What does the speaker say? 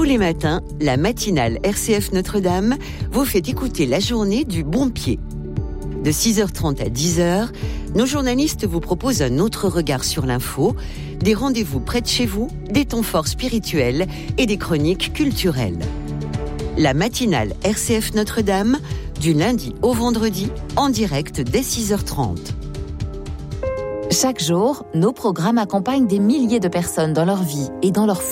les matins, la matinale RCF Notre-Dame vous fait écouter la journée du bon pied. De 6h30 à 10h, nos journalistes vous proposent un autre regard sur l'info, des rendez-vous près de chez vous, des temps forts spirituels et des chroniques culturelles. La matinale RCF Notre-Dame, du lundi au vendredi, en direct dès 6h30. Chaque jour, nos programmes accompagnent des milliers de personnes dans leur vie et dans leur